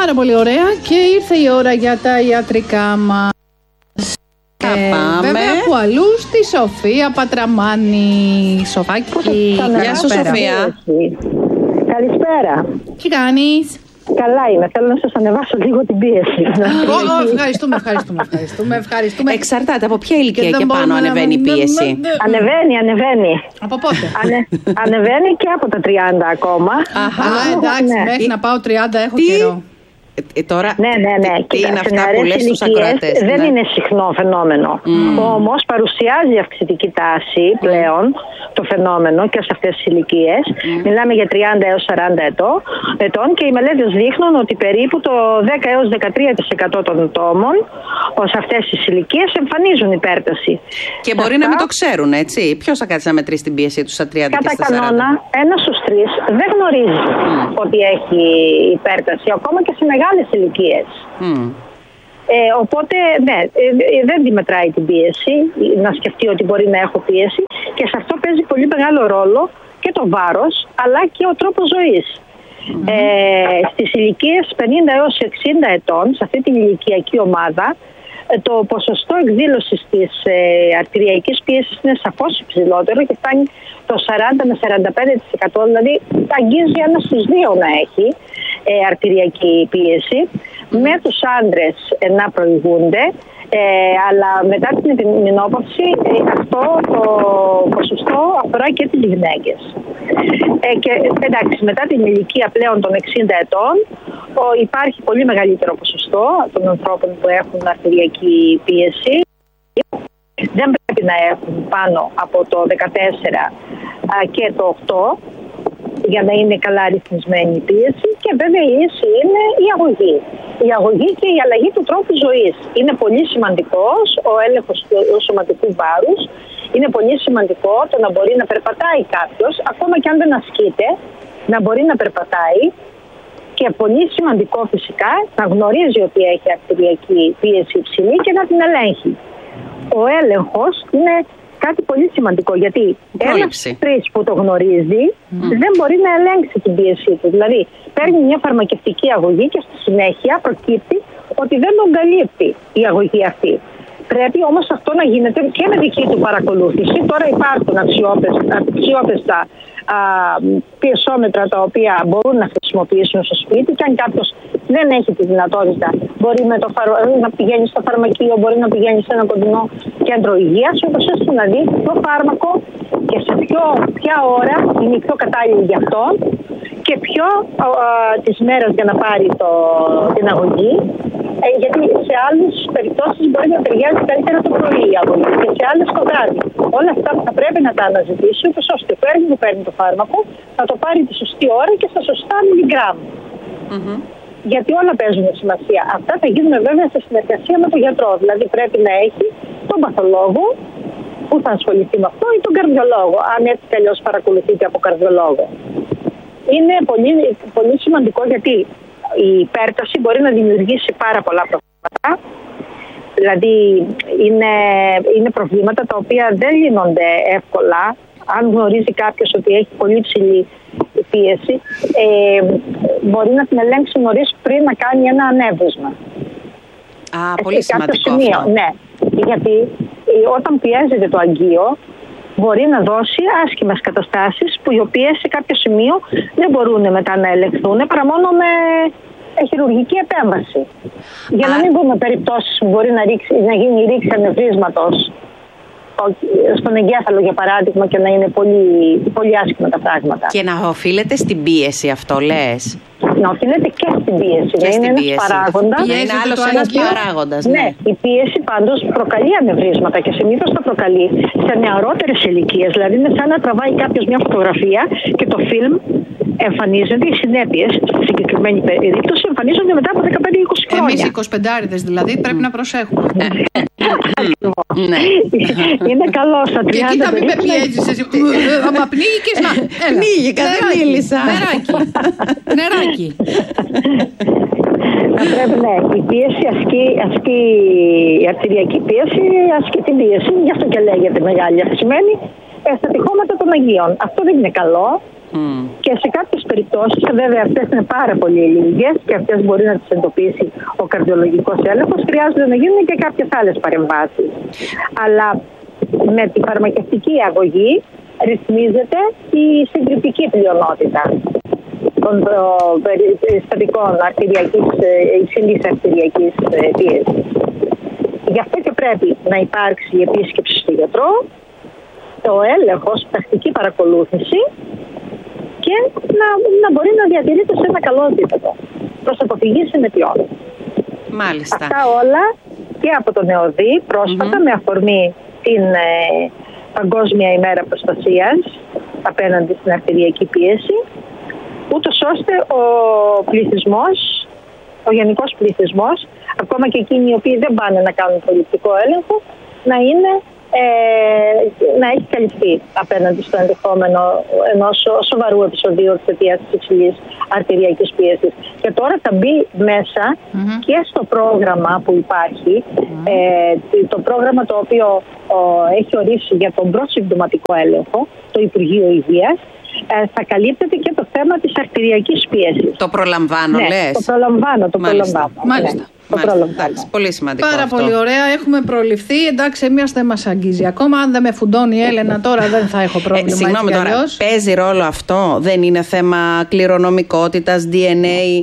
Πάρα πολύ ωραία και ήρθε η ώρα για τα ιατρικά μας. Βέβαια που αλλού στη Σοφία Πατραμάνη. Σοφάκι. Γεια σου Σοφία. Καλησπέρα. Τι κάνεις? Καλά είμαι, θέλω να σας ανεβάσω λίγο την πίεση. Ευχαριστούμε. Εξαρτάται από ποια ηλικία και πάνω ανεβαίνει η πίεση. Ανεβαίνει. Από πότε? Ανεβαίνει και από τα 30 ακόμα. Εντάξει, μέχρι να πάω 30 έχω καιρό. Τώρα, ναι. Τι είναι αυτά που λες στους ακροατές? Δεν είναι συχνό φαινόμενο. Όμως παρουσιάζει αυξητική τάση πλέον το φαινόμενο και σε αυτές τις ηλικίες. Μιλάμε για 30 έως 40 ετών και οι μελέτες δείχνουν ότι περίπου το 10 έως 13% των ατόμων σε αυτές τις ηλικίες εμφανίζουν υπέρταση. Και μπορεί να μην το ξέρουν, έτσι. Ποιος θα κάτσει να μετρήσει την πίεση του στα 30 και στα 40? Κατά κανόνα, 1 στους 3 δεν γνωρίζει ότι έχει υπέρταση, ακόμα και σε μεγάλες ηλικίες. Οπότε, ναι, δεν τη μετράει την πίεση, να σκεφτεί ότι μπορεί να έχω πίεση, και σε αυτό παίζει πολύ μεγάλο ρόλο και το βάρος, αλλά και ο τρόπος ζωής. Στις ηλικίες 50 έως 60 ετών, σε αυτή την ηλικιακή ομάδα, το ποσοστό εκδήλωσης της αρτηριακής πίεσης είναι σαφώς υψηλότερο και φτάνει το 40 με 45%, δηλαδή αγγίζει 1 στους 2 να έχει αρτηριακή πίεση, με τους άντρες να προηγούνται, αλλά μετά την επιμηνόπαυση αυτό το ποσοστό αφορά και τις γυναίκες. Και εντάξει, μετά την ηλικία πλέον των 60 ετών υπάρχει πολύ μεγαλύτερο ποσοστό των ανθρώπων που έχουν αρτηριακή πίεση. Δεν πρέπει να έχουν πάνω από το 14 και το 8 για να είναι καλά ρυθμισμένη η πίεση, και βέβαια η ίση είναι η αγωγή. Η αγωγή και η αλλαγή του τρόπου ζωής. Είναι πολύ σημαντικός ο έλεγχος του σωματικού βάρους. Είναι πολύ σημαντικό το να μπορεί να περπατάει κάποιος, ακόμα και αν δεν ασκείται, να μπορεί να περπατάει. Και πολύ σημαντικό φυσικά να γνωρίζει ότι έχει αρτηριακή πίεση υψηλή και να την ελέγχει. Ο έλεγχος είναι κάτι πολύ σημαντικό, γιατί ένας τρεις που το γνωρίζει δεν μπορεί να ελέγξει την πίεσή του. Δηλαδή παίρνει μια φαρμακευτική αγωγή και στη συνέχεια προκύπτει ότι δεν τον καλύπτει η αγωγή αυτή. Πρέπει όμως αυτό να γίνεται και με δική του παρακολούθηση. Τώρα υπάρχουν αξιόπιστα πιεσόμετρα τα οποία μπορούν να χρησιμοποιήσουν στο σπίτι, και αν κάποιος δεν έχει τη δυνατότητα μπορεί να πηγαίνει στο φαρμακείο, μπορεί να πηγαίνει σε ένα κοντινό κέντρο υγείας, όπως ώστε να δει το φάρμακο και σε ποια ώρα είναι η πιο κατάλληλη για αυτό και ποιο της μέρας για να πάρει την αγωγή. Γιατί σε άλλες περιπτώσεις μπορεί να ταιριάζει καλύτερα το πρωί η αγωγή και σε άλλες το βράδυ. Όλα αυτά θα πρέπει να τα αναζητήσει, ώστε παίρνει το φάρμακο να το πάρει τη σωστή ώρα και στα σωστά μιλιγκράμμ. Γιατί όλα παίζουν σημασία. Αυτά θα γίνουν βέβαια σε συνεργασία με τον γιατρό. Δηλαδή πρέπει να έχει τον παθολόγο που θα ασχοληθεί με αυτό ή τον καρδιολόγο, αν έτσι κι αλλιώς παρακολουθείται από καρδιολόγο. Είναι πολύ, πολύ σημαντικό, γιατί η υπέρταση μπορεί να δημιουργήσει πάρα πολλά προβλήματα. Δηλαδή είναι προβλήματα τα οποία δεν λύνονται εύκολα. Αν γνωρίζει κάποιος ότι έχει πολύ ψηλή πίεση, μπορεί να την ελέγξει νωρίς πριν να κάνει ένα ανέβρισμα. Πολύ σημαντικό αυτό. Ναι, γιατί όταν πιέζεται το αγγείο, μπορεί να δώσει άσχημες καταστάσεις που οι οποίες σε κάποιο σημείο δεν μπορούν μετά να ελεγχθούν παρά μόνο με χειρουργική επέμβαση. Για να μην δούμε περιπτώσεις που μπορεί να γίνει ρήξη ανεβρίσματος στον εγκέφαλο, για παράδειγμα, και να είναι πολύ, πολύ άσχημα τα πράγματα. Και να οφείλεται στην πίεση αυτό, λες? Να οφείλεται και στην πίεση. Και είναι ένας παράγοντας. Είναι άλλος ένας παράγοντας. Ναι, η πίεση πάντως προκαλεί ανεβρίσματα και συνήθως τα προκαλεί σε νεαρότερες ηλικίες. Δηλαδή είναι σαν να τραβάει κάποιος μια φωτογραφία και το φιλμ εμφανίζονται, οι συνέπειες στη συγκεκριμένη περίπτωση εμφανίζονται μετά από 15-20 χρόνια. Εμείς οι 25άριδες δηλαδή πρέπει να προσέχουμε. Ναι. Είναι καλό στα 30. Και κοίτα, μην με πιέζεις εσύ. Άμα πνίγηκες, να. Πνίγηκα, δεν μίλησα. Νεράκι. Πρέπει, ναι, η πίεση ασκεί, η αρτηριακή πίεση ασκεί την πίεση, γι' αυτό και λέγεται μεγάλη αυξημένη στα τυχώματα των Αγίων. Αυτό δεν είναι καλό. Και σε κάποιες περιπτώσεις, βέβαια αυτές είναι πάρα πολύ λίγες και αυτές μπορεί να τις εντοπίσει ο καρδιολογικός έλεγχος, χρειάζεται να γίνουν και κάποιες άλλες παρεμβάσεις. Αλλά με τη φαρμακευτική αγωγή ρυθμίζεται η συντριπτική πλειονότητα των περιστατικών υψηλής αρτηριακής πίεσης. Γι' αυτό και πρέπει να υπάρξει η επίσκεψη στο γιατρό, ο έλεγχος, τακτική παρακολούθηση και να μπορεί να διατηρείται σε ένα καλό επίπεδο προς αποφυγή συνεπειών. Μάλιστα. Αυτά όλα και από τον ΕΟΔΗ πρόσφατα με αφορμή την Παγκόσμια ημέρα προστασίας απέναντι στην αρτηριακή πίεση, ούτως ώστε ο πληθυσμός, ο γενικός πληθυσμός, ακόμα και εκείνοι οι οποίοι δεν πάνε να κάνουν προληπτικό έλεγχο, να έχει καλυφθεί απέναντι στο ενδεχόμενο ενός σοβαρού επεισοδίου εξαιτίας της υψηλής αρτηριακής πίεσης. Και τώρα θα μπει μέσα και στο πρόγραμμα που υπάρχει, το πρόγραμμα το οποίο έχει ορίσει για τον προσυμπτωματικό έλεγχο το Υπουργείο Υγείας, θα καλύπτεται και το θέμα της αρτηριακής πίεσης. Το προλαμβάνω, λες? Το προλαμβάνω. Μάλιστα. Εντάξει, πολύ σημαντικό. Πάρα αυτό. πολύ ωραία. Έχουμε προληφθεί. Εντάξει, εμείς δεν μας αγγίζει ακόμα. Αν δεν με φουντώνει η Έλενα τώρα, δεν θα έχω πρόβλημα. Συγγνώμη τώρα, παίζει ρόλο αυτό? Δεν είναι θέμα κληρονομικότητας, DNA?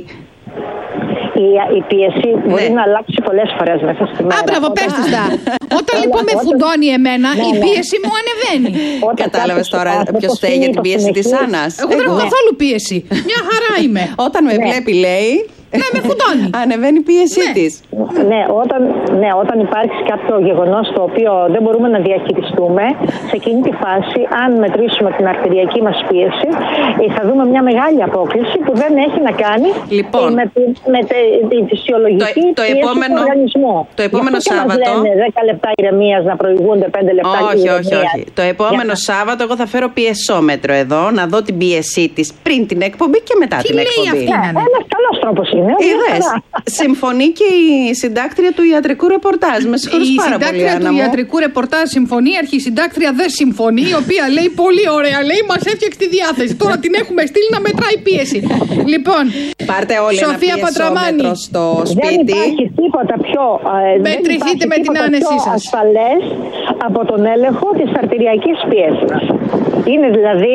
Η πίεση μπορεί να αλλάξει πολλές φορές μέσα στη μέρα. Μπράβο, πες της τα. Όταν λοιπόν με φουντώνει εμένα, η πίεση μου ανεβαίνει. Κατάλαβες τώρα ποιος φταίει για την πίεση της Άννας? Εγώ δεν έχω καθόλου πίεση. Μια χαρά είμαι. Όταν με βλέπει, λέει. Ναι, με φουντώνει. Ανεβαίνει η πίεσή της. Ναι, όταν υπάρξει κάποιο γεγονός το οποίο δεν μπορούμε να διαχειριστούμε, σε εκείνη τη φάση, αν μετρήσουμε την αρτηριακή μας πίεση, θα δούμε μια μεγάλη απόκληση που δεν έχει να κάνει με τη φυσιολογική πίεση του οργανισμού. Το επόμενο Σάββατο. Μας λένε 10 λεπτά ηρεμίας να προηγούνται 5 λεπτά ηρεμίας. Όχι. Το επόμενο Σάββατο εγώ θα φέρω πιεσόμετρο εδώ, να δω την πίεσή της πριν την εκπομπή και μετά την εκπομπή. Ένας καλός τρόπος είναι. Συμφωνεί και η συντάκτρια του ιατρικού ρεπορτάζ. Με συγχωρείς πάρα πολύ, Άννα μου. Η συντάκτρια του ιατρικού ρεπορτάζ συμφωνεί, η αρχισυντάκτρια δεν συμφωνεί, η οποία λέει πολύ ωραία, λέει μας έφτιαξε τη διάθεση. Τώρα την έχουμε στείλει να μετράει πίεση. Λοιπόν, πάρτε όλοι Σοφία ένα πιεσόμετρο στο σπίτι. Δεν υπάρχει τίποτα πιο μετρηθείτε με την άνεσή σας. Ασφαλές από τον έλεγχο της αρτηριακής πίεσης. Είναι δηλαδή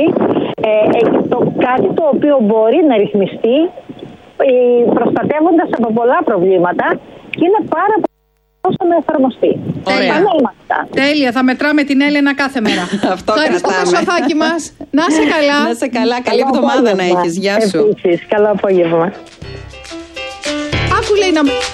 κάτι το οποίο μπορεί να ρυθμιστεί προστατεύοντας από πολλά προβλήματα και είναι πάρα πολύ όσο να εφαρμοστεί. Τέλεια, θα μετράμε την Έλενα κάθε μέρα. Ευχαριστώ το σοφάκι μας. Να είσαι καλά. Να είσαι καλά, καλή εβδομάδα να έχεις. Γεια σου. Επίσης, καλό απόγευμα. Άκου, λέει να με...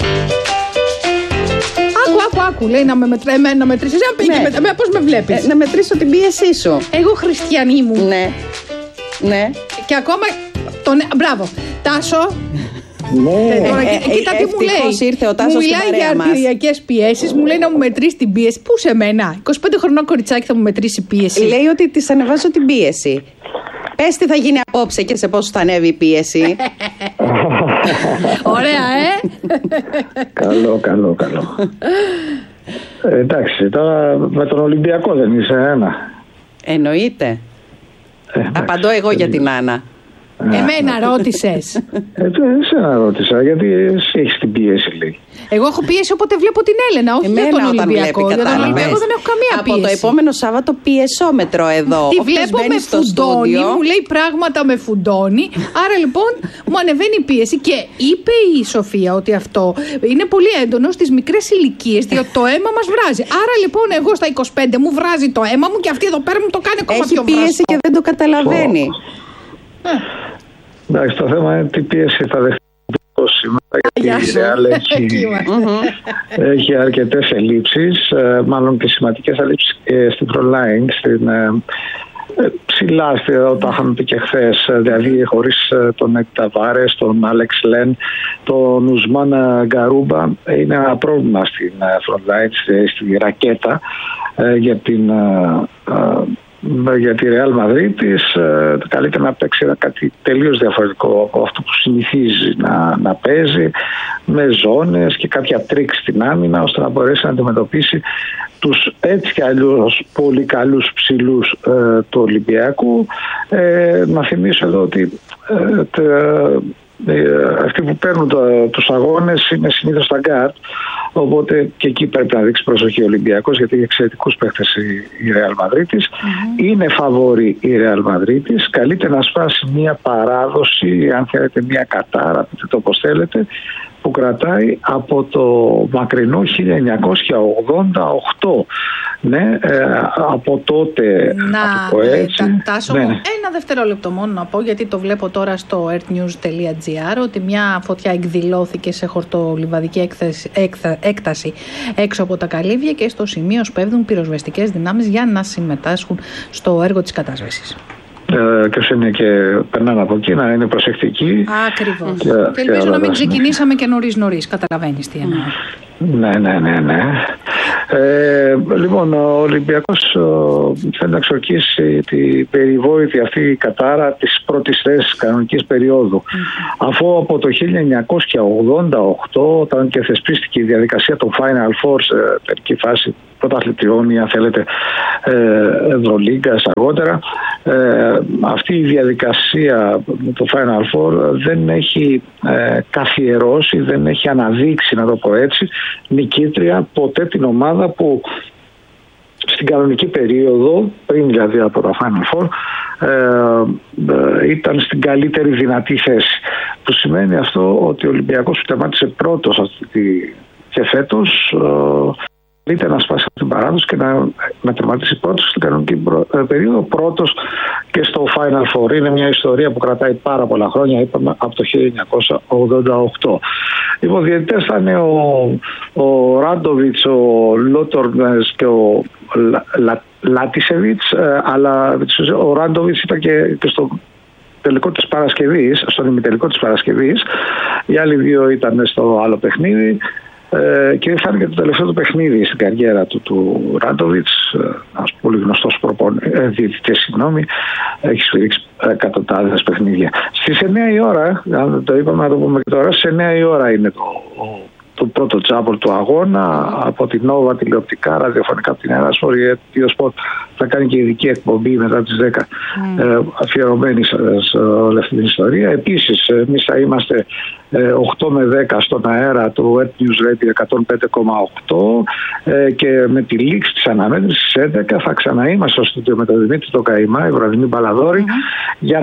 Άκου, λέει να με μετρήσεις. Πώς με βλέπεις? Να μετρήσω την πίεσή σου. Εγώ χριστιανή μου. Ναι. Και ακόμα... Μπράβο. Τάσο. Κοίτα τι μου λέει. Ήρθε ο Τάσος μου μιλάει για αρτηριακές πιέσεις, μου λέει να μου μετρήσει την πίεση. Πού σε μένα? 25 χρονών κοριτσάκι θα μου μετρήσει πίεση. Λέει ότι της ανεβάζω την πίεση. Πες τι θα γίνει απόψε και σε πόσο θα ανέβει η πίεση. Ωραία, Καλό. Εντάξει, τώρα με τον Ολυμπιακό δεν είσαι ένα? Εννοείται. Απαντώ εγώ για την Άννα. Εμένα ρώτησες? Εσένα ρώτησα, γιατί εσύ έχεις την πίεση, λέει. Εγώ έχω πίεση όποτε βλέπω την Έλενα, όχι για τον Ολυμπιακό. Για τον Ολυμπιακό δεν έχω καμία πίεση. Από το επόμενο Σάββατο πιεσόμετρο εδώ. Τη βλέπω με φουντώνει, μου λέει πράγματα με φουντώνει. Άρα λοιπόν μου ανεβαίνει η πίεση. Και είπε η Σοφία ότι αυτό είναι πολύ έντονο στις μικρές ηλικίες, διότι το αίμα μας βράζει. Άρα λοιπόν εγώ στα 25 μου βράζει το αίμα μου και αυτή εδώ πέρα μου το κάνει ακόμα πιο βραστό. Έχει πίεση και δεν το καταλαβαίνει. Εντάξει, το θέμα είναι τι πίεση θα δεχτεί σήμερα, γιατί η Ρεάλ έχει αρκετές ελλείψεις, μάλλον και σημαντικές ελλείψεις στην Frontline, ψηλά όταν είχαμε πει και χθες, δηλαδή χωρίς τον Εκταβάρες, τον Άλεξ Λεν, τον Ουσμάν Γκαρούμπα, είναι ένα πρόβλημα στην Frontline, στη ρακέτα για την για τη Ρεάλ Μαδρίτης καλύτερα να παίξει κάτι τελείως διαφορετικό από αυτό που συνηθίζει να παίζει, με ζώνες και κάποια τρίκ στην άμυνα, ώστε να μπορέσει να αντιμετωπίσει τους έτσι κι αλλιώς πολύ καλούς ψηλούς του Ολυμπιακού. Να θυμίσω εδώ ότι αυτοί που παίρνουν τους αγώνες είναι συνήθως τα γκάρτ, οπότε και εκεί πρέπει να δείξει προσοχή ο Ολυμπιακός, γιατί έχει εξαιρετικούς παίχτες η Ρεάλ Μαδρίτης. Είναι φαβορή η Ρεάλ Μαδρίτης, καλείται να σπάσει μια παράδοση, αν θέλετε μια κατάρα, πείτε το όπως θέλετε, που κρατάει από το μακρινό 1988. Ναι, από τότε. Τάσο, ένα δευτερόλεπτο μόνο να πω, γιατί το βλέπω τώρα στο earthnews.gr, ότι μια φωτιά εκδηλώθηκε σε χορτολιβαδική έκταση έξω από τα καλύβια και στο σημείο σπέβδουν πυροσβεστικές δυνάμεις για να συμμετάσχουν στο έργο της κατάσβεσης. Και όσοι είναι και περνάνε από εκεί να είναι προσεκτικοί. Ακριβώς. Και ελπίζω να μην ξεκινήσαμε και νωρίς. Καταλαβαίνεις τι εννοώ. Ναι. Λοιπόν, ο Ολυμπιακός θέλει να εξορκίσει την περιβόητη αυτή κατάρα της πρώτης θέσης κανονικής περίοδου. Αφού από το 1988, όταν και θεσπίστηκε η διαδικασία των Final Four σε τελική φάση πρωταθλητριών ή αν θέλετε Ευρωλίγκας αργότερα, αυτή η διαδικασία με το Final Four δεν έχει καθιερώσει, δεν έχει αναδείξει, να το πω έτσι, νικήτρια ποτέ την ομάδα που στην κανονική περίοδο, πριν δηλαδή από τα Final Four, ήταν στην καλύτερη δυνατή θέση. Που σημαίνει αυτό ότι ο Ολυμπιακός που τερμάτισε πρώτος και φέτος είτε να σπάσει την παράδοση και να τερματίσει πρώτος στην κανονική περίοδο, πρώτος και στο Final Four. Είναι μια ιστορία που κρατάει πάρα πολλά χρόνια, είπαμε, από το 1988. Οι διαιτητές θα είναι ο Ράντοβιτς, ο Λότορνες και ο Λάτισεβιτς, αλλά ο Ράντοβιτς ήταν και στο τελικό της Παρασκευής, στον ημιτελικό της Παρασκευής. Οι άλλοι δύο ήταν στο άλλο παιχνίδι. Και θα είναι και το τελευταίο του παιχνίδι στην καριέρα του Ράντοβιτς, ένας πολύ γνωστός διαιτητής, έχει σφυρίξει εκατοντάδες παιχνίδια. Στις 9 η ώρα, αν το είπαμε να το πούμε και τώρα, στις 9 η ώρα είναι το πρώτο τζάμπολ του αγώνα από την Νόβα τηλεοπτικά, ραδιοφωνικά από την Εράσπορ. Η Sport θα κάνει και ειδική εκπομπή μετά τις 10 αφιερωμένη σε όλη αυτή την ιστορία. Επίσης, εμείς θα είμαστε 8 με 10 στον αέρα του Earthnews Radio 105,8 και με τη λήξη της αναμέτρησης στις 11 θα ξαναείμαστε στο στούντιο με τον Δημήτρη το Καϊμά, η βραδινή μπαλαδόρη, για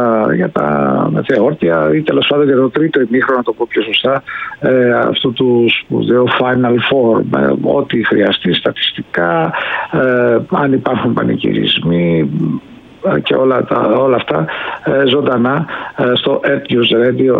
τα μεθεόρτια ή τέλος πάντων για το τρίτο ημίχρονο, να το πω πιο σωστά, αυτού του σπουδαίου Final Four, με ό,τι χρειαστεί, στατιστικά, αν υπάρχουν πανηγυρισμοί και όλα αυτά ζωντανά στο Earthnews Radio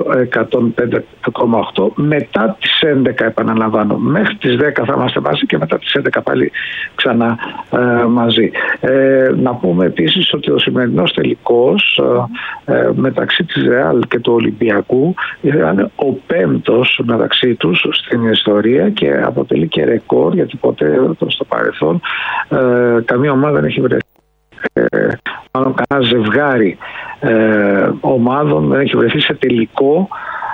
105,8. Μετά τις 11, επαναλαμβάνω, μέχρι τις 10 θα είμαστε μαζί και μετά τις 11 πάλι ξανά μαζί. Να πούμε επίσης ότι ο σημερινός τελικός μεταξύ της Ρεάλ και του Ολυμπιακού είναι ο 5ος μεταξύ τους στην ιστορία και αποτελεί και ρεκόρ, γιατί ποτέ στο παρελθόν καμία ομάδα δεν έχει βρεθεί, μάλλον κανένα ζευγάρι ομάδων δεν έχει βρεθεί σε τελικό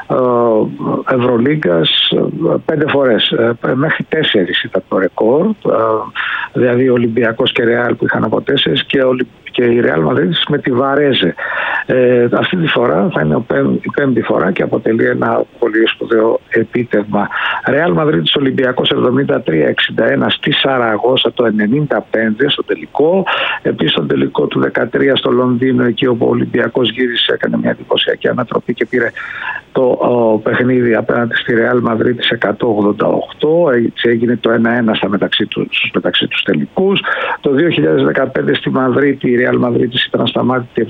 Ευρωλίγκας 5 φορές. Μέχρι 4 ήταν το ρεκόρ, δηλαδή ο Ολυμπιακός και Ρεάλ που είχαν από 4 και η Ρεάλ Μαδρίτης με τη Βαρέζε. Αυτή τη φορά θα είναι η 5η φορά και αποτελεί ένα πολύ σπουδαίο επίτευγμα. Ρεάλ Μαδρίτης Ολυμπιακός 73-61 στη Σαραγώσα το 95 στο τελικό. Επίσης στο τελικό του 13 στο Λονδίνο, εκεί όπου ο Ολυμπιακός γύρισε, έκανε μια εντυπωσιακή ανατροπή και πήρε το παιχνίδι απέναντι στη Ρεάλ Μαδρίτης 188. Έτσι έγινε το 1-1 στους μεταξύ τους τελικούς. Το 2015 στη Μαδρίτη η Ρεάλ Μαδρίτης ήταν ασταμάτητη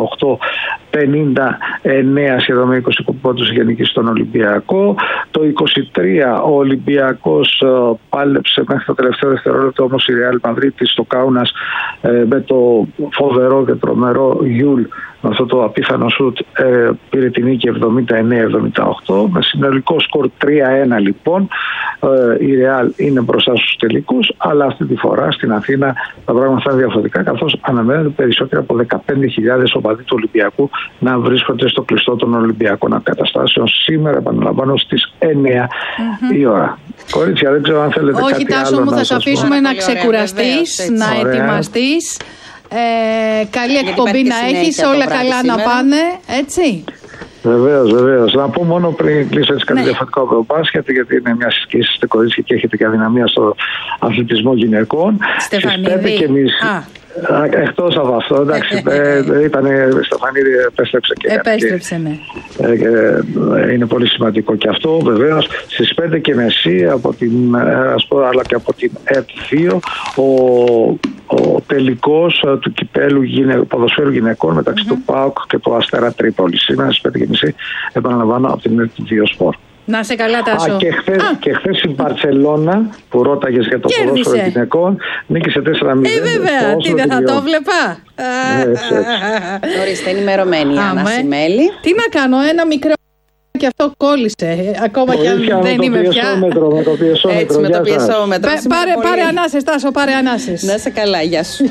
78-59, σχεδόν με 20 πόντους γενικής στον Ολυμπιακό. Το 23 ο Ολυμπιακός πάλεψε μέχρι το τελευταίο δευτερόλεπτο, όμως η Ρεάλ Μαδρίτης στο Κάουνας με το φοβερό και τρομερό Γιούλ με αυτό το απίθανο σουτ πήρε την νίκη 79-78 με συνολικό σκορ 3-1 λοιπόν. Η Ρεάλ είναι μπροστά στους τελικούς, αλλά αυτή τη φορά στην Αθήνα τα πράγματα θα είναι διαφορετικά, καθώς αναμένονται περισσότεροι από 15.000 οπαδοί του Ολυμπιακού να βρίσκονται στο κλειστό των Ολυμπιακών Εγκαταστάσεων σήμερα, επαναλαμβάνω, στις 9 η ώρα. Κορίτσια, δεν ξέρω αν θέλετε κάτι άλλο. Όχι, Τάσο μου, θα σε αφήσουμε να ξεκουραστείς, να ετοιμαστείς. Καλή εκπομπή να έχεις, όλα καλά να πάνε, έτσι. Βεβαίως. Να πω μόνο πριν κλείσω έτσι κάτι διαφορετικό από το μπάσκετ, γιατί είναι μια συσκήση είστε κορίτσια και έχετε και αδυναμία στο αθλητισμό γυναικών. Στεφανίδη. Εκτός από αυτό, εντάξει, ήταν Στεφανίδη, επέστρεψε ναι. Είναι πολύ σημαντικό και αυτό, βεβαίως. Στις 5:30 από την αλλά και από την ΕΤ2 ο τελικός του κυπέλου ποδοσφαίρου γυναικών μεταξύ του ΠΑΟΚ και του Αστέρα Τρίπολης. Σήμερα στις 5:30, επαναλαμβάνω, από την ΕΤ2 Σπορ. Να σε καλά, Τάσο. Και χθες η Μπαρσελόνα που ρώταγες για το ποδόσφαιρο γυναικών νίκησε 4-0. Βέβαια, τι δεν θα το βλέπα. Ορίστε, ενημερωμένη η Άννα Σιμέλη. Τι να κάνω, ένα μικρό και αυτό κόλλησε. Ακόμα και αν δεν είμαι πια. Έτσι, με το πιεσόμετρο. Πάρε ανάσες, Τάσο, πάρε ανάσες. Να σε καλά, γεια σου.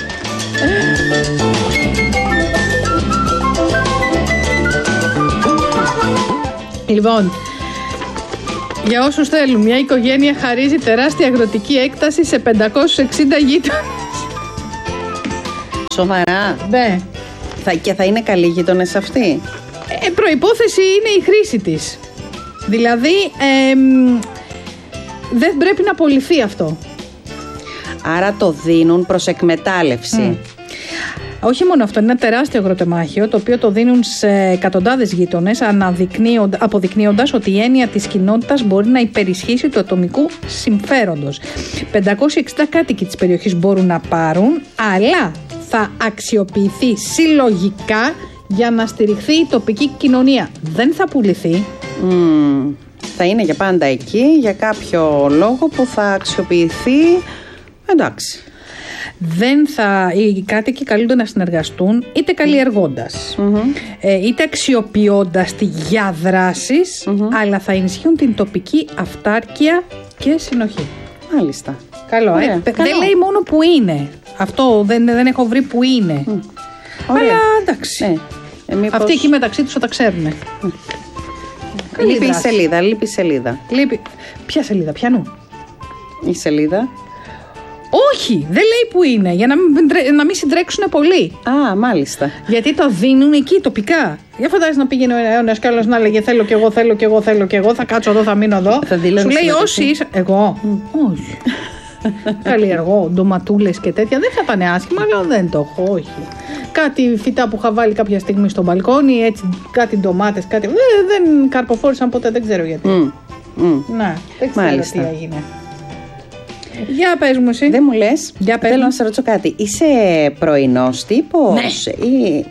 Λοιπόν, για όσους θέλουν, μια οικογένεια χαρίζει τεράστια αγροτική έκταση σε 560 γείτονες. Σοβαρά? Ναι. Και θα είναι καλοί γείτονες αυτοί? Προϋπόθεση είναι η χρήση της. Δηλαδή, δεν πρέπει να απολυθεί αυτό. Άρα το δίνουν προς εκμετάλλευση. Όχι μόνο αυτό, είναι ένα τεράστιο αγροτεμάχιο, το οποίο το δίνουν σε εκατοντάδες γείτονες, αποδεικνύοντας ότι η έννοια της κοινότητας μπορεί να υπερισχύσει του ατομικού συμφέροντος. 560 κάτοικοι της περιοχής μπορούν να πάρουν, αλλά θα αξιοποιηθεί συλλογικά για να στηριχθεί η τοπική κοινωνία. Δεν θα πουληθεί. Θα είναι για πάντα εκεί, για κάποιο λόγο που θα αξιοποιηθεί. Εντάξει. Οι κάτοικοι καλούνται να συνεργαστούν είτε καλλιεργώντας, είτε αξιοποιώντας τη για δράσεις, αλλά θα ενισχύουν την τοπική αυτάρκεια και συνοχή. Μάλιστα. Καλό, Ωραία, δεν λέει μόνο που είναι. Αυτό δεν έχω βρει που είναι. Ωραία. Αλλά εντάξει. Αυτοί εκεί μεταξύ τους θα τα ξέρουν. Λείπει η σελίδα. Ποια σελίδα, ποιανού? Η σελίδα. Όχι, δεν λέει που είναι, για να μην συντρέξουν πολύ. Α, μάλιστα. Γιατί το δίνουν εκεί τοπικά. Για φαντάζεσαι να πήγαινε ο ένας κι άλλος να λέγε θέλω κι εγώ, θα κάτσω εδώ, θα μείνω εδώ. Σου λέει όσοι είσαι. Εγώ. Όχι. Καλλιεργώ ντοματούλες και τέτοια. Δεν θα ήταν άσχημα, αλλά δεν το έχω, όχι. Κάτι φυτά που είχα βάλει κάποια στιγμή στο μπαλκόνι, έτσι, κάτι ντομάτες, κάτι. Δεν καρποφόρησαν ποτέ, δεν ξέρω γιατί. Να, δεν ξέρω τι έγινε. Για πες μου εσύ. Δεν μου λες. Θέλω να σε ρωτήσω κάτι. Είσαι πρωινός τύπος? Ναι. Ή,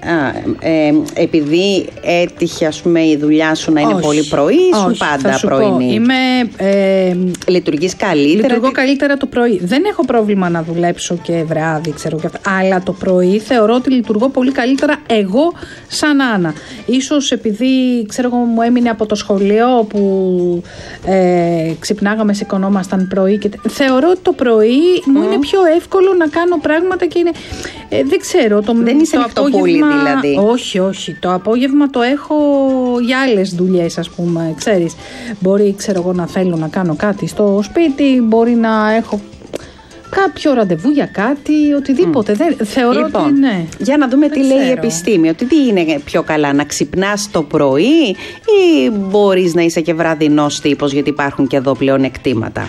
επειδή έτυχε ας πούμε η δουλειά σου να είναι πολύ πρωί, ήσουν πάντα πρωινή? Λειτουργείς καλύτερα? Λειτουργώ καλύτερα το πρωί. Δεν έχω πρόβλημα να δουλέψω και βράδυ, ξέρω και αυτά. Αλλά το πρωί θεωρώ ότι λειτουργώ πολύ καλύτερα εγώ σαν Άννα. Ίσως επειδή ξέρω εγώ μου έμεινε από το σχολείο που ξυπνάγαμε, σηκωνόμασταν πρωί και θεωρώ ότι το πρωί μου είναι πιο εύκολο να κάνω πράγματα και είναι. Δεν ξέρω. Δεν είσαι νυχτοπούλη δηλαδή? Όχι. Το απόγευμα το έχω για άλλες δουλειές, ας πούμε. Ξέρεις, μπορεί εγώ να θέλω να κάνω κάτι στο σπίτι, μπορεί να έχω κάποιο ραντεβού για κάτι, οτιδήποτε. Θεωρώ λοιπόν, ότι ναι. Για να δούμε τι λέει η επιστήμη. Ότι τι είναι πιο καλά, να ξυπνάς το πρωί ή μπορείς να είσαι και βραδινός τύπος, γιατί υπάρχουν και εδώ πλεονεκτήματα.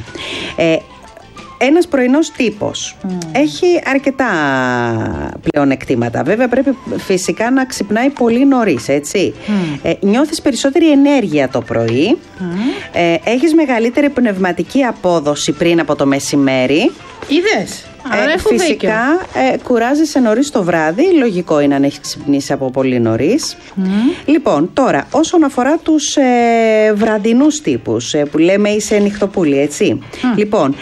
Ένας πρωινός τύπος έχει αρκετά πλεονεκτήματα. Βέβαια πρέπει φυσικά να ξυπνάει πολύ νωρίς, έτσι. Νιώθεις περισσότερη ενέργεια το πρωί. Έχεις μεγαλύτερη πνευματική απόδοση πριν από το μεσημέρι. Είδες? Φυσικά κουράζεσαι νωρίς το βράδυ. Λογικό είναι αν έχει ξυπνήσει από πολύ νωρίς. Λοιπόν, τώρα όσον αφορά τους βραδινούς τύπους που λέμε είσαι νυχτοπούλη, έτσι. Λοιπόν,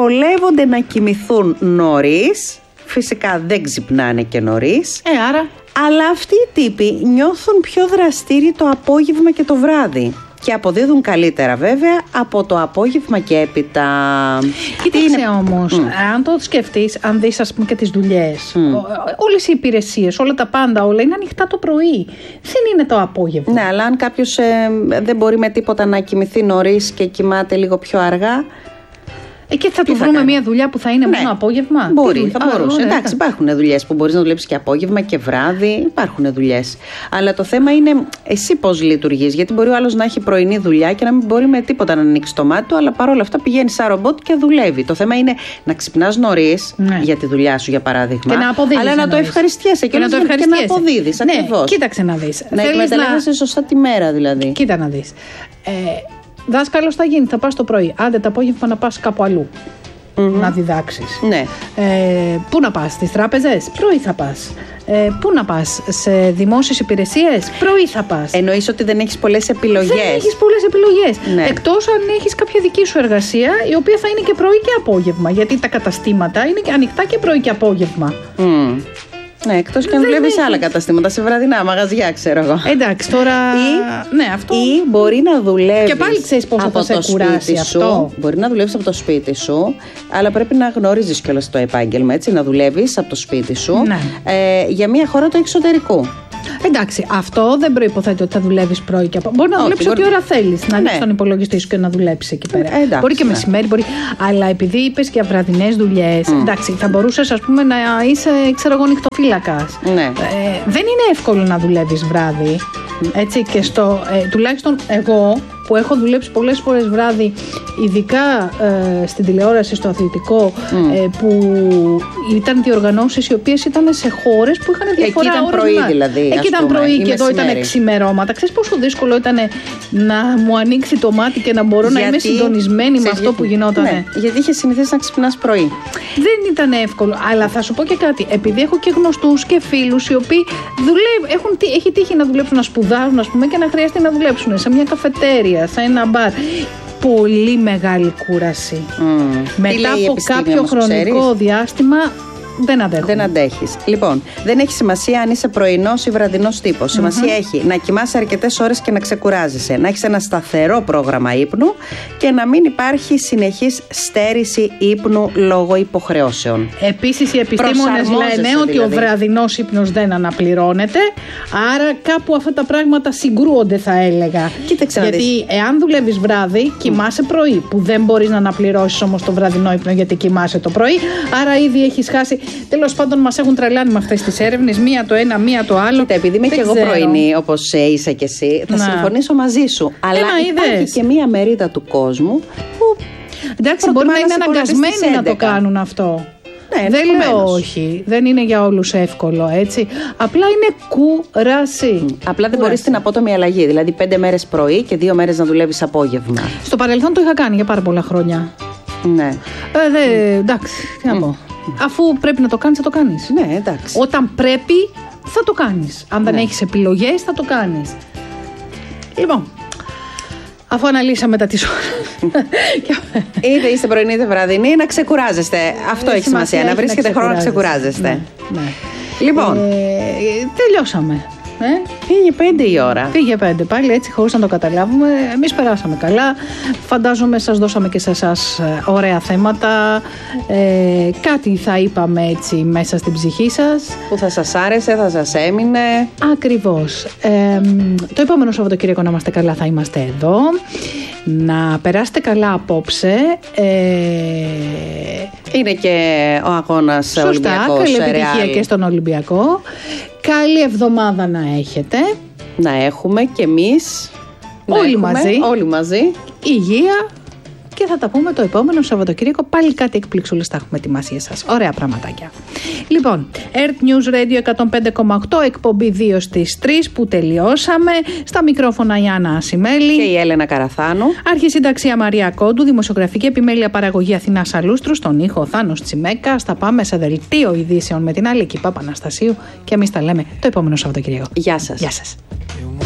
δυσκολεύονται να κοιμηθούν νωρίς. Φυσικά δεν ξυπνάνε και νωρίς. Άρα Αλλά αυτοί οι τύποι νιώθουν πιο δραστήριοι το απόγευμα και το βράδυ. Και αποδίδουν καλύτερα βέβαια από το απόγευμα και έπειτα. Κοίταξε όμως, αν το σκεφτείς, αν δεις ας πούμε και τις δουλειές, όλες οι υπηρεσίες, όλα τα πάντα, όλα είναι ανοιχτά το πρωί. Δεν είναι το απόγευμα. Ναι, αλλά αν κάποιος δεν μπορεί με τίποτα να κοιμηθεί νωρίς και κοιμάται λίγο πιο αργά. Και θα του βρούμε μια δουλειά που θα είναι μόνο απόγευμα. Μπορεί, θα μπορούσε. Εντάξει, υπάρχουν δουλειές που μπορείς να δουλέψεις και απόγευμα και βράδυ. Υπάρχουν δουλειές. Αλλά το θέμα είναι εσύ πώς λειτουργείς. Γιατί μπορεί ο άλλος να έχει πρωινή δουλειά και να μην μπορεί με τίποτα να ανοίξει το μάτι του, αλλά παρόλα αυτά πηγαίνει σαν ρομπότ και δουλεύει. Το θέμα είναι να ξυπνάς νωρίς για τη δουλειά σου, για παράδειγμα. Και να αποδίδεις. Αλλά να το ευχαριστιέσαι και να αποδίδεις. Ναι, ακριβώς. κοίταξε να δεις. Να εκμεταλλεύεσαι σωστά τη μέρα δηλαδή. Κοίτα να δεις. Δάσκαλος θα γίνει, θα πας το πρωί. Άντε το απόγευμα να πας κάπου αλλού να διδάξεις. Ναι. Πού να πας, στις τράπεζες, πρωί θα πας. Πού να πας, σε δημόσιες υπηρεσίες, πρωί θα πας. Εννοείς ότι δεν έχεις πολλές επιλογές. Δεν έχεις πολλές επιλογές. Ναι. Εκτός αν έχεις κάποια δική σου εργασία, η οποία θα είναι και πρωί και απόγευμα. Γιατί τα καταστήματα είναι και ανοιχτά και πρωί και απόγευμα. Ναι, εκτός και αν δουλεύεις άλλα καταστήματα, σε βραδινά μαγαζιά, ξέρω εγώ. Εντάξει, τώρα. Ναι, αυτό. Ή μπορεί να δουλεύεις. Και πάλι ξέρεις πόσο θα σε κουράσει αυτό. Μπορεί να δουλεύεις από το σπίτι σου, αλλά πρέπει να γνωρίζεις κιόλας το επάγγελμα, έτσι. Να δουλεύεις από το σπίτι σου για μια χώρα του εξωτερικού. Εντάξει, αυτό δεν προϋποθέτει ότι θα δουλεύεις πρωί και απόγευμα. Μπορεί να δουλέψεις ό,τι ώρα θέλεις. Να ανοίξεις τον υπολογιστή σου και να δουλέψεις εκεί πέρα. Μπορεί και μεσημέρι, μπορεί. Αλλά επειδή είπες για βραδινές δουλειές, εντάξει, θα μπορούσες ας πούμε να είσαι, ξέρω εγώ, νυχτοφύλακας. Δεν είναι εύκολο να δουλεύεις βράδυ. Έτσι, και τουλάχιστον εγώ που έχω δουλέψει πολλές φορές βράδυ, ειδικά στην τηλεόραση, στο αθλητικό, που ήταν διοργανώσεις οι οποίες ήταν σε χώρες που είχαν διαφορά ώρες. Εκεί ήταν πρωί δηλαδή. Εκεί ήταν πρωί και εδώ ήταν ξημερώματα. Ξέρεις πόσο δύσκολο ήταν να μου ανοίξει το μάτι και να μπορώ να είμαι συντονισμένη με αυτό που γινόταν. Ναι, γιατί είχε συνηθίσει να ξυπνάς πρωί. Δεν ήταν εύκολο. Αλλά θα σου πω και κάτι. Επειδή έχω και γνωστούς και φίλους οι οποίοι έχει τύχει να δουλέψουν, να σπουδάζουν, ας πούμε, και να χρειάζεται να δουλέψουν σε μια καφετέρια, σε ένα μπαρ. Πολύ μεγάλη κούραση. Μετά από κάποιο χρονικό διάστημα δεν αντέχεις. Λοιπόν, δεν έχει σημασία αν είσαι πρωινός ή βραδινός τύπος. Σημασία έχει να κοιμάσαι αρκετές ώρες και να ξεκουράζεσαι. Να έχεις ένα σταθερό πρόγραμμα ύπνου και να μην υπάρχει συνεχής στέρηση ύπνου λόγω υποχρεώσεων. Επίσης, οι επιστήμονες λένε ότι ο βραδινός ύπνος δεν αναπληρώνεται. Άρα, κάπου αυτά τα πράγματα συγκρούονται, θα έλεγα. Κοίταξε. Γιατί εάν δουλεύεις βράδυ, κοιμάσαι πρωί. Που δεν μπορείς να αναπληρώσεις όμως το βραδινό ύπνο γιατί κοιμάσαι το πρωί. Άρα, ήδη έχεις χάσει. Τέλος πάντων, μας έχουν τρελάνει με αυτές τις έρευνες, μία το ένα, μία το άλλο. Κοίτα, επειδή είμαι και εγώ πρωινή, όπως είσαι και εσύ, θα συμφωνήσω μαζί σου. Αλλά υπάρχει και μία μερίδα του κόσμου που. Εντάξει, μπορεί να είναι αναγκασμένοι να το κάνουν αυτό. Ναι, δεν λέω όχι. Δεν είναι για όλους εύκολο, έτσι. Απλά είναι κούραση. Απλά δεν μπορείς την απότομη αλλαγή. Δηλαδή 5 μέρες πρωί και 2 μέρες να δουλεύεις απόγευμα. Στο παρελθόν το είχα κάνει για πάρα πολλά χρόνια. Ναι. Εντάξει, τι να πω. Αφού πρέπει να το κάνεις, θα το κάνεις. Ναι, εντάξει. Όταν πρέπει, θα το κάνεις. Αν δεν έχεις επιλογές, θα το κάνεις. Λοιπόν, αφού αναλύσαμε τα της ώρας. Είτε είστε πρωινή είτε βραδινή, να ξεκουράζεστε. Αυτό έχει σημασία. Να βρίσκετε χρόνο να ξεκουράζεστε. Ναι. Λοιπόν, τελειώσαμε. Πήγε 5 η ώρα. Πήγε 5 πάλι, έτσι, χωρίς να το καταλάβουμε. Εμείς περάσαμε καλά. Φαντάζομαι σας δώσαμε και σε εσάς ωραία θέματα. Κάτι θα είπαμε έτσι μέσα στην ψυχή σας. Που θα σας άρεσε, θα σας έμεινε. Ακριβώς. Το επόμενο Σαββατοκύριακο να είμαστε καλά θα είμαστε εδώ. Να περάσετε καλά απόψε. Είναι και ο αγώνας Ολυμπιακός. Καλή επιτυχία και στον Ολυμπιακό. Καλή εβδομάδα να έχετε. Να έχουμε και εμείς. Όλοι μαζί. Υγεία. Και θα τα πούμε το επόμενο Σαββατοκύριακο. Πάλι κάτι εκπληξούλες θα έχουμε ετοιμάσει για σας. Ωραία πραγματάκια. Λοιπόν, Earth News Radio 105,8, εκπομπή 2 στις 3 που τελειώσαμε. Στα μικρόφωνα η Άννα Ασημέλη και η Έλενα Καραθάνου. Αρχισυνταξία Μαρία Κόντου. Δημοσιογραφική επιμέλεια παραγωγή Αθηνά Αλούστρου. Στον ήχο Θάνος Τσιμέκα. Θα πάμε σε δελτίο ειδήσεων με την άλλη Παπαναστασίου. Και εμείς τα λέμε το επόμενο Σαββατοκύριακο. Γεια σας. Γεια σας.